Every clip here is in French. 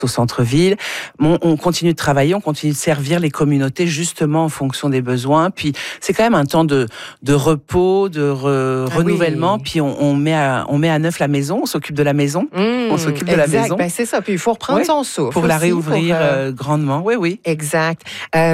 au centre-ville. On continue de travailler, on continue de servir les communautés justement en fonction des besoins. Puis c'est quand même un temps de repos, de renouvellement. Oui. Puis on met à neuf la maison, on s'occupe de la maison. On s'occupe de la maison. Ben, c'est ça. Puis il faut reprendre son souffle. Pour la aussi, réouvrir grandement. Oui. Exact.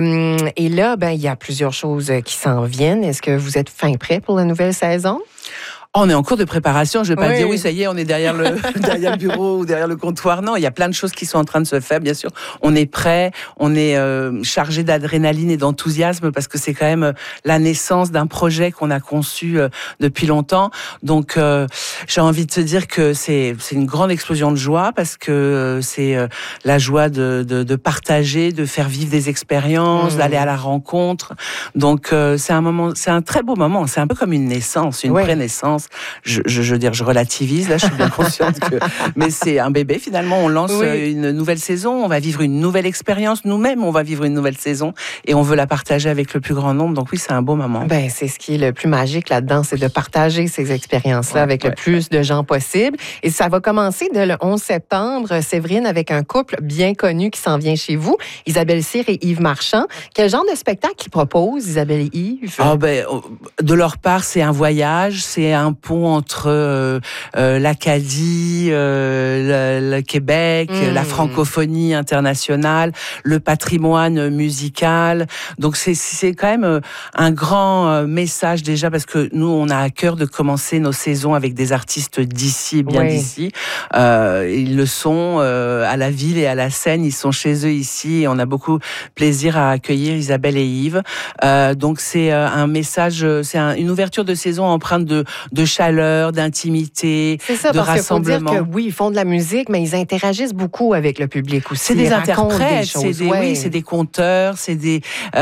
Et là, il y a plusieurs choses qui s'en viennent. Est-ce que vous êtes fin prêt pour la nouvelle saison? On est en cours de préparation. Je ne vais pas dire, oui, ça y est, on est derrière le bureau ou derrière le comptoir. Non, il y a plein de choses qui sont en train de se faire, bien sûr. On est prêt, on est chargé d'adrénaline et d'enthousiasme parce que c'est quand même la naissance d'un projet qu'on a conçu depuis longtemps. Donc, j'ai envie de te dire que c'est une grande explosion de joie parce que c'est la joie de partager, de faire vivre des expériences, d'aller à la rencontre. Donc, c'est un très beau moment. C'est un peu comme une naissance, une pré-naissance. Je veux dire, je relativise, là, je suis bien consciente que... Mais c'est un bébé, finalement, on lance une nouvelle saison, on va vivre une nouvelle expérience, nous-mêmes, on va vivre une nouvelle saison, et on veut la partager avec le plus grand nombre, donc oui, c'est un beau moment. Ben, c'est ce qui est le plus magique là-dedans, c'est de partager ces expériences-là avec le plus de gens possible, et ça va commencer dès le 11 septembre, Séverine, avec un couple bien connu qui s'en vient chez vous, Isabelle Cyr et Yves Marchand. Quel genre de spectacle ils proposent, Isabelle et Yves? De leur part, c'est un voyage, c'est un pont entre l'Acadie, le Québec, la francophonie internationale, le patrimoine musical. Donc c'est quand même un grand message déjà parce que nous on a à cœur de commencer nos saisons avec des artistes d'ici, bien d'ici. Ils le sont à la ville et à la scène, ils sont chez eux ici et on a beaucoup plaisir à accueillir Isabelle et Yves. Donc c'est un message, c'est une ouverture de saison empreinte de chaleur, d'intimité, de rassemblement. Qu'il faut dire que oui, ils font de la musique, mais ils interagissent beaucoup avec le public aussi. C'est des interprètes, c'est des conteurs, c'est des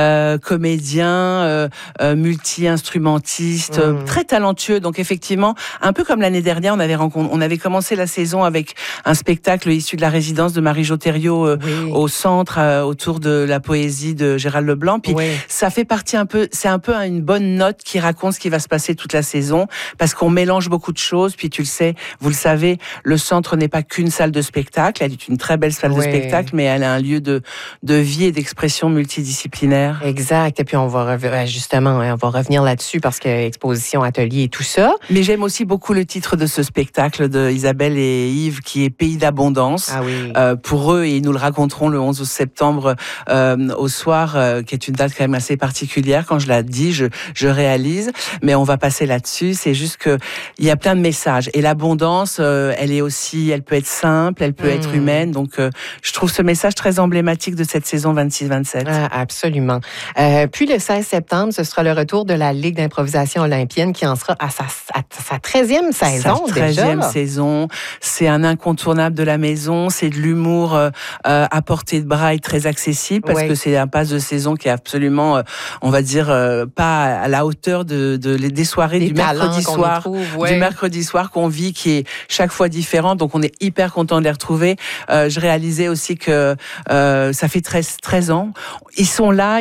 comédiens, multi-instrumentistes, très talentueux. Donc effectivement, un peu comme l'année dernière, on avait commencé la saison avec un spectacle issu de la résidence de Marie-Jo Thériault au centre, autour de la poésie de Gérald Leblanc. Puis ça fait partie c'est un peu une bonne note qui raconte ce qui va se passer toute la saison, parce qu'on mélange beaucoup de choses. Puis tu le sais, vous le savez, le centre n'est pas qu'une salle de spectacle. Elle est une très belle salle de spectacle, mais elle est un lieu de vie et d'expression multidisciplinaire. Exact. Et puis on va revenir là-dessus parce que exposition, atelier et tout ça. Mais j'aime aussi beaucoup le titre de ce spectacle de Isabelle et Yves, qui est Pays d'abondance. Ah oui. Pour eux, et ils nous le raconteront le 11 septembre au soir, qui est une date quand même assez particulière. Quand je la dis, je réalise. Mais on va passer là-dessus. C'est juste que il y a plein de messages. Et l'abondance, elle peut être simple, elle peut être humaine. Donc, je trouve ce message très emblématique de cette saison 26-27. Ah, absolument. Puis le 16 septembre, ce sera le retour de la Ligue d'improvisation olympienne qui en sera à sa 13e saison déjà. Sa 13e saison. C'est un incontournable de la maison. C'est de l'humour à portée de bras et très accessible parce que c'est un passe de saison qui est absolument, on va dire, pas à la hauteur des soirées du mercredi soir. Du mercredi soir qu'on vit, qui est chaque fois différent. Donc, on est hyper content de les retrouver. Je réalisais aussi que ça fait 13 ans. Ils sont là,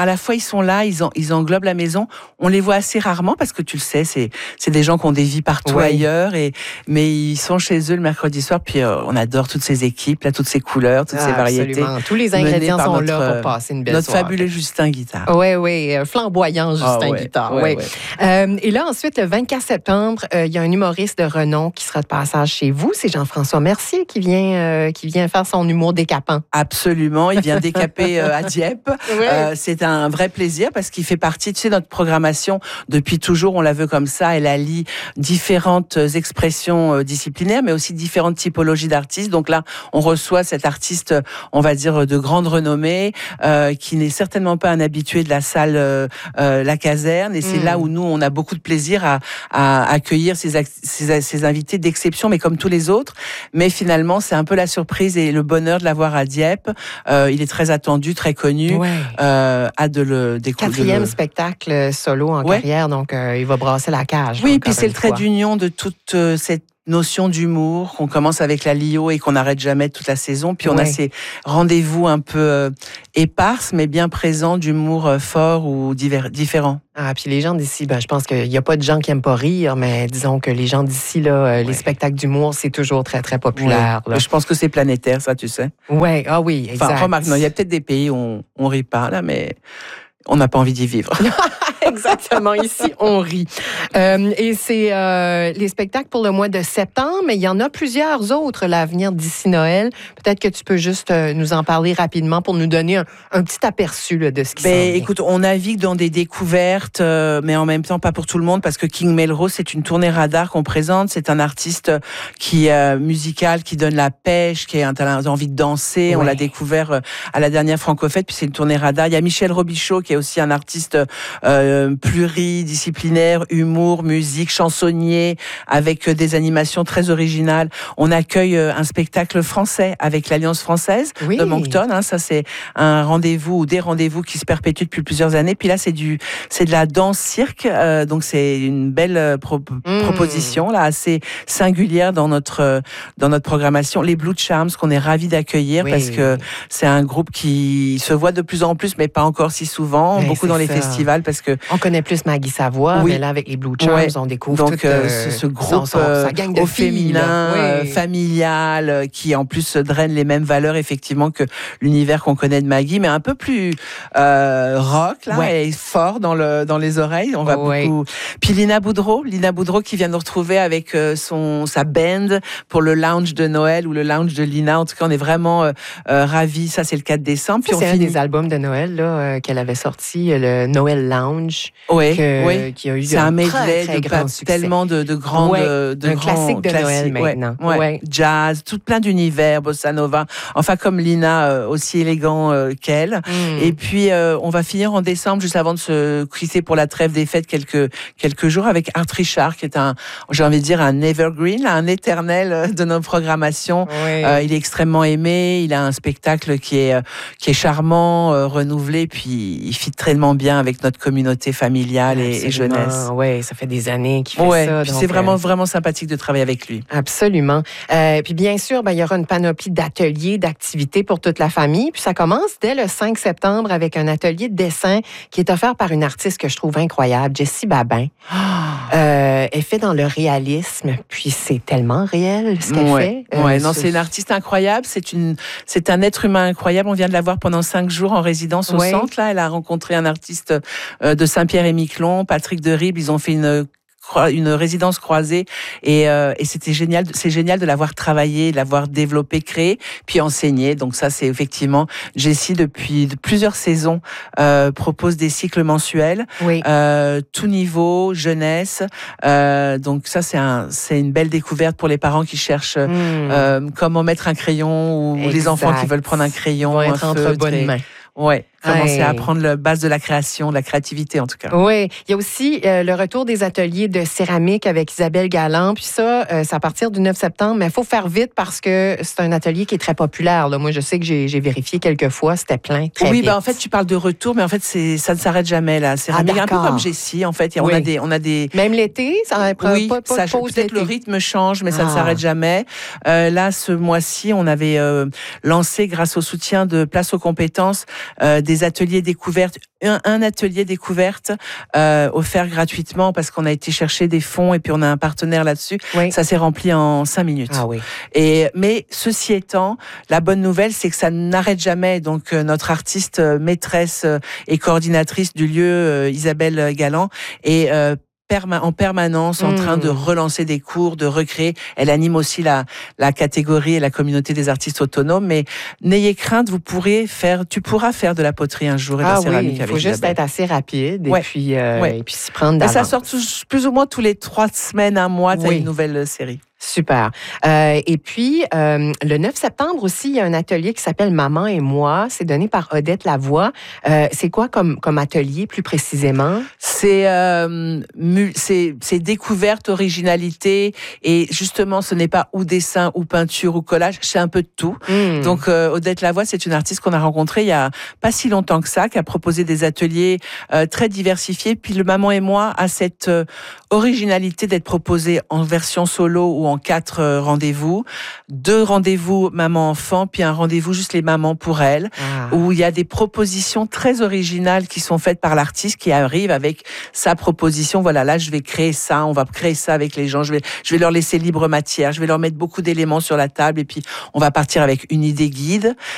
ils englobent la maison. On les voit assez rarement parce que tu le sais, c'est des gens qui ont des vies partout ailleurs. Mais ils sont chez eux le mercredi soir. Puis, on adore toutes ces équipes, là, toutes ces couleurs, toutes ces variétés. Absolument. Tous les ingrédients sont là pour passer une belle soirée. Notre fabuleux Justin Guitare. Oui, flamboyant Justin Guitare. Et là, ensuite, le 24 septembre, il y a un humoriste de renom qui sera de passage chez vous. C'est Jean-François Mercier qui vient faire son humour décapant. Absolument. Il vient décaper à Dieppe. C'est un vrai plaisir parce qu'il fait partie, tu sais, notre programmation depuis toujours. On la veut comme ça. Elle allie différentes expressions disciplinaires, mais aussi différentes typologies d'artistes. Donc là, on reçoit cet artiste, on va dire, de grande renommée, qui n'est certainement pas un habitué de la salle La Caserne. Et c'est là où nous, on a beaucoup de plaisir à accueillir ces invités d'exception, mais comme tous les autres. Mais finalement, c'est un peu la surprise et le bonheur de l'avoir à Dieppe. Il est très attendu, très connu. Hâte de le découvrir. 4e spectacle solo en carrière, donc il va brasser la cage. Oui, puis c'est le trait d'union de toute cette notion d'humour, qu'on commence avec la Lio et qu'on n'arrête jamais toute la saison. Puis on a ces rendez-vous un peu éparses, mais bien présents, d'humour fort ou différent. Ah, puis les gens d'ici, je pense qu'il n'y a pas de gens qui n'aiment pas rire, mais disons que les gens d'ici, là, les spectacles d'humour, c'est toujours très, très populaire. Ouais. Je pense que c'est planétaire, ça, tu sais. Oui, ah oui, exact. Enfin, remarque, il y a peut-être des pays où on rit pas, là, mais on n'a pas envie d'y vivre. Exactement. Ici, on rit. Et c'est les spectacles pour le mois de septembre, mais il y en a plusieurs autres là, à venir d'ici Noël. Peut-être que tu peux juste nous en parler rapidement pour nous donner un petit aperçu là, de ce qui s'en vient. Écoute, on navigue dans des découvertes, mais en même temps pas pour tout le monde, parce que King Melrose, c'est une tournée radar qu'on présente. C'est un artiste qui musical, qui donne la pêche, qui a envie de danser. Ouais. On l'a découvert à la dernière Franco-Fête, puis c'est une tournée radar. Il y a Michel Robichaud, qui est aussi un artiste pluridisciplinaire, humour, musique, chansonnier, avec des animations très originales. On accueille un spectacle français avec l'Alliance française de Moncton. Ça, c'est un rendez-vous ou des rendez-vous qui se perpétuent depuis plusieurs années. Puis là, c'est de la danse-cirque. Donc, c'est une belle proposition, là, assez singulière dans notre programmation. Les Blue Charms, qu'on est ravis d'accueillir parce que c'est un groupe qui se voit de plus en plus, mais pas encore si souvent. Beaucoup dans les festivals parce que on connaît plus Maggie Savoie, mais là avec les Blue Charms, on découvre donc ce groupe sa gang de féminin, familial, qui en plus draine les mêmes valeurs effectivement que l'univers qu'on connaît de Maggie, mais un peu plus rock là et fort dans les oreilles. On va beaucoup. Puis Lina Boudreau qui vient nous retrouver avec sa band pour le lounge de Noël ou le lounge de Lina. En tout cas, on est vraiment ravis. Ça, c'est le 4 décembre. Puis c'est un des albums de Noël là qu'elle avait sorti, le Noël Lounge. Qui a eu c'est un medley de tellement de grands un classique de Noël maintenant. Jazz, tout plein d'univers, bossa nova. Enfin, comme Lina, aussi élégant qu'elle. Et puis, on va finir en décembre, juste avant de se quitter pour la trêve des fêtes, quelques jours, avec Art Richard, qui est j'ai envie de dire, un evergreen, un éternel de nos programmations. Il est extrêmement aimé. Il a un spectacle qui est charmant, renouvelé, puis il fit tellement bien avec notre communauté familiale et jeunesse. Oui, ça fait des années qu'il fait ça. Puis c'est vraiment sympathique de travailler avec lui. Absolument. Puis bien sûr, il y aura une panoplie d'ateliers, d'activités pour toute la famille. Puis ça commence dès le 5 septembre avec un atelier de dessin qui est offert par une artiste que je trouve incroyable, Jessie Babin. Elle fait dans le réalisme, puis c'est tellement réel ce qu'elle fait. C'est une artiste incroyable. C'est un être humain incroyable. On vient de la voir pendant 5 jours en résidence au centre. Là, elle a rencontré un artiste de Saint-Pierre-et-Miquelon, Patrick Deribes. Ils ont fait une résidence croisée et c'était génial. C'est génial de l'avoir travaillé, de l'avoir développé, créé, puis enseigné. Donc ça, c'est effectivement Jessie depuis plusieurs saisons propose des cycles mensuels, tout niveau, jeunesse. Donc ça, c'est une belle découverte pour les parents qui cherchent comment mettre un crayon ou les enfants qui veulent prendre un crayon, un feutre entre bonnes mains. Commencer à apprendre la base de la création, de la créativité en tout cas. Oui, il y a aussi le retour des ateliers de céramique avec Isabelle Galland. Puis ça, c'est à partir du 9 septembre, mais il faut faire vite parce que c'est un atelier qui est très populaire. Là. Moi, je sais que j'ai vérifié quelques fois, c'était plein, très vite. En fait, tu parles de retour, mais en fait, ça ne s'arrête jamais, la céramique. Un peu comme Jessie, en fait. On a des... Même l'été, ça pas peut-être le rythme change, mais ça ne s'arrête jamais. Là, ce mois-ci, on avait lancé, grâce au soutien de Place aux compétences, des ateliers découvertes, un atelier découverte offert gratuitement parce qu'on a été chercher des fonds et puis on a un partenaire là-dessus. Ça s'est rempli en 5 minutes. Mais ceci étant, la bonne nouvelle, c'est que ça n'arrête jamais. Donc notre artiste maîtresse et coordinatrice du lieu, Isabelle Galland, est en permanence en train de relancer des cours, de recréer. Elle anime aussi la catégorie et la communauté des artistes autonomes. Mais n'ayez crainte, tu pourras faire de la poterie un jour et de la céramique avec Isabelle. Il faut juste être assez rapide et puis s'y prendre d'avance. Ça sort plus ou moins tous les 3 semaines, un mois, tu as une nouvelle série. Super. Et puis, le 9 septembre aussi, il y a un atelier qui s'appelle Maman et moi. C'est donné par Odette Lavoie. C'est quoi comme atelier, plus précisément? C'est découverte, originalité. Et justement, ce n'est pas ou dessin, ou peinture, ou collage. C'est un peu de tout. Donc, Odette Lavoie, c'est une artiste qu'on a rencontrée il y a pas si longtemps que ça, qui a proposé des ateliers très diversifiés. Puis, le Maman et moi a cette originalité d'être proposé en version solo ou en 4 rendez-vous, 2 rendez-vous maman-enfant, puis un rendez-vous juste les mamans pour elles, où il y a des propositions très originales qui sont faites par l'artiste qui arrive avec sa proposition. Voilà, là, je vais créer ça, on va créer ça avec les gens, je vais leur laisser libre matière, je vais leur mettre beaucoup d'éléments sur la table et puis on va partir avec une idée guide.